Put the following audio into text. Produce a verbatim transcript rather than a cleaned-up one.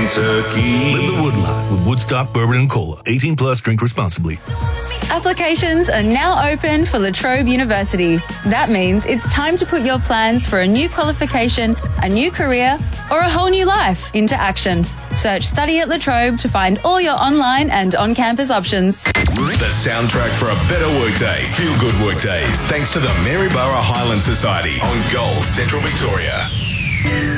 Kentucky. Live the Wood life with Woodstock Bourbon and Cola. eighteen plus, drink responsibly. Applications are now open for La Trobe University. That means it's time to put your plans for a new qualification, a new career, or a whole new life into action. Search Study at La Trobe to find all your online and on-campus options. The soundtrack for a better workday. Feel good workdays. Thanks to the Maryborough Highland Society on Gold, Central Victoria.